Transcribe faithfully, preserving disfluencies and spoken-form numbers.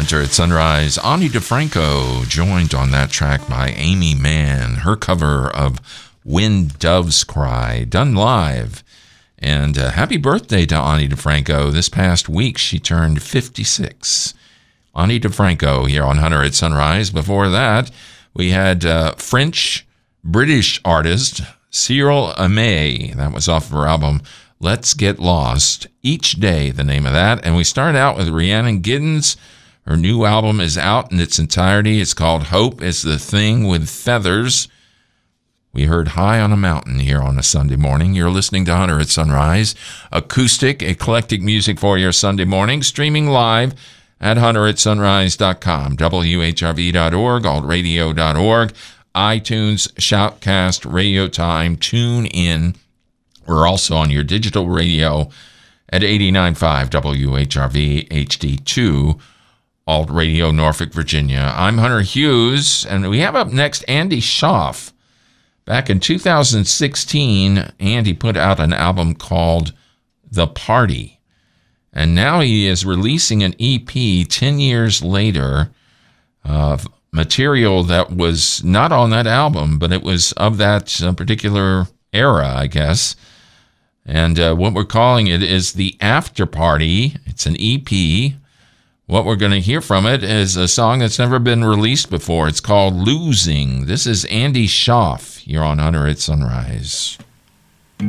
Hunter at Sunrise. Ani DeFranco, joined on that track by Amy Mann, her cover of When Doves Cry, done live. And uh, happy birthday to Ani DeFranco. This past week, she turned fifty-six. Ani DeFranco here on Hunter at Sunrise. Before that, we had uh, French-British artist Cyril Amay. That was off of her album Let's Get Lost. Each Day, the name of that. And we start out with Rhiannon Giddens. Her new album is out in its entirety. It's called Hope is the Thing with Feathers. We heard High on a Mountain here on a Sunday morning. You're listening to Hunter at Sunrise. Acoustic, eclectic music for your Sunday morning. Streaming live at hunter at sunrise dot com, W H R V dot org, alt radio dot org, iTunes, Shoutcast, Radio Time, Tune In. We're also on your digital radio at eighty-nine point five W H R V H D two, Alt Radio, Norfolk, Virginia. I'm Hunter Hughes, and we have up next Andy Schaaf. Back in two thousand sixteen, Andy put out an album called The Party, and now he is releasing an E P ten years later of material that was not on that album, but it was of that uh, particular era, I guess. And uh, what we're calling it is The After Party. It's an E P. What we're going to hear from it is a song that's never been released before. It's called Losing. This is Andy Schaaf here on Hunter at Sunrise.